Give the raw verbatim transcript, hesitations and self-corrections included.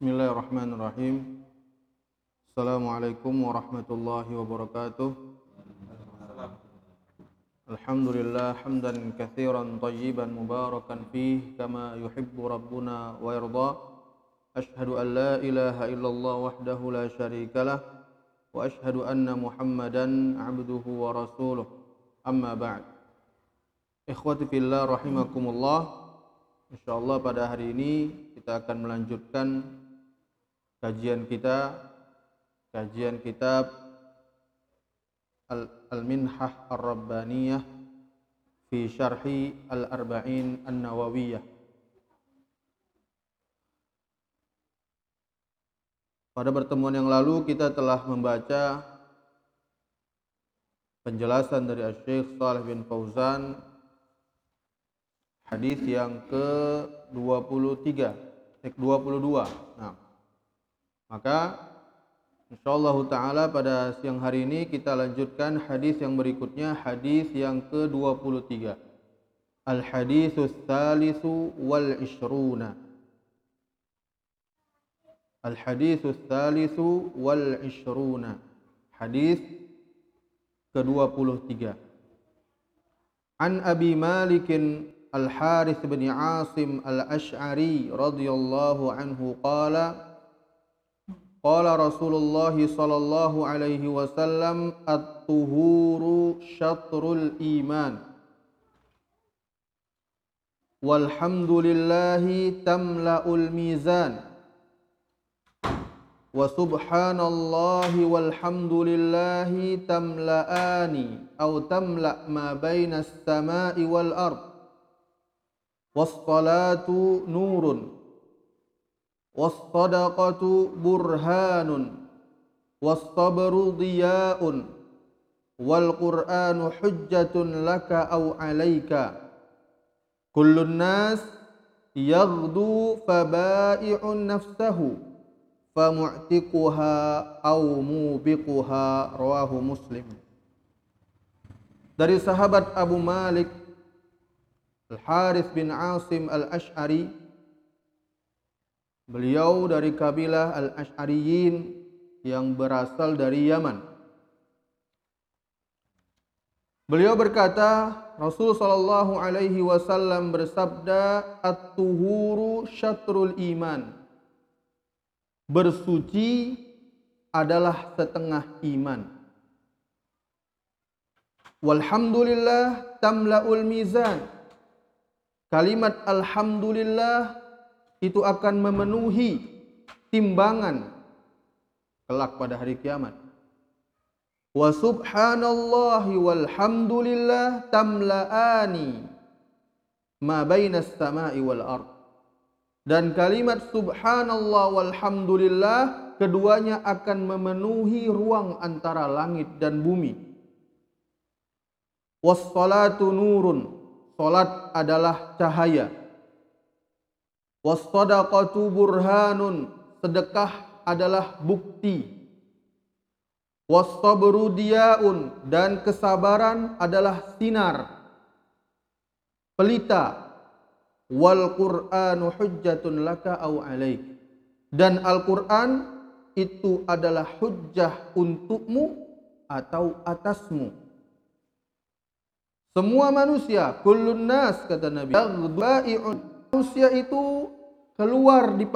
Bismillahirrahmanirrahim. Assalamualaikum warahmatullahi wabarakatuh. Alhamdulillah hamdan katsiran tayyiban mubarakan fih kama yuhibbu rabbuna wa yarda. Ashhadu an la ilaha illallah wahdahu la syarikalah wa ashhadu anna Muhammadan abduhu wa rasuluh. Amma ba'd. Ikhwati fillah rahimakumullah. Insyaallah pada hari ini kita akan melanjutkan kajian kita kajian kitab Al-Minhah Ar-Rabbaniyah fi Syarhi Al-Arba'in An-Nawawiyah. Pada pertemuan yang lalu kita telah membaca penjelasan dari Syekh Shalih bin Fauzan, hadis yang ke dua puluh tiga, dua puluh dua. Nah, maka insyaallah taala pada siang hari ini kita lanjutkan hadis yang berikutnya, hadis yang ke dua puluh tiga. Al-haditsus tsalitsu wal ishruna. Al-haditsus tsalitsu wal ishruna. Hadis ke dua puluh tiga. An Abi Malik Al-Harits bin Asim Al-Asy'ari radhiyallahu anhu qala qala Rasulullah sallallahu alaihi wasallam at-tuhuru syatrul iman walhamdulillahi tamla'ul mizan wa subhanallahi walhamdulillahi tamla'ani aw tamla' ma bainas sama'i wal ard. Was-salatu nurun, was-sadaqatu burhanun, was-sabru diya'un, wal-Qur'anu hujjatun laka aw 'alaika. Kullun nas yaghdu faba'i'un nafsahu famu'tiquha aw mubiquha. Rawahu Muslim. Dari sahabat Abu Malik Al-Harits bin Asim Al-Asy'ari, beliau dari kabilah Al-Asy'ariyin yang berasal dari Yaman. Beliau berkata, Rasul sallallahu alaihi wasallam bersabda, at-tuhuru syatrul iman. Bersuci adalah setengah iman. Walhamdulillah tamla'ul mizan. Kalimat alhamdulillah itu akan memenuhi timbangan kelak pada hari kiamat. Wa subhanallahi walhamdulillah tamla'ani ma bainas sama'i wal ard. Dan kalimat subhanallah walhamdulillah keduanya akan memenuhi ruang antara langit dan bumi. Was-salatu nurun. Salat adalah cahaya. Was-sadaqatu burhanun. Sedekah adalah bukti. Was-sabru diya'un. Dan kesabaran adalah sinar, pelita. Wal-Qur'anu hujjatun laka aw 'alaik. Dan Al-Qur'an itu adalah hujjah untukmu atau atasmu. Semua manusia, kullun nas kata Nabi, manusia itu keluar di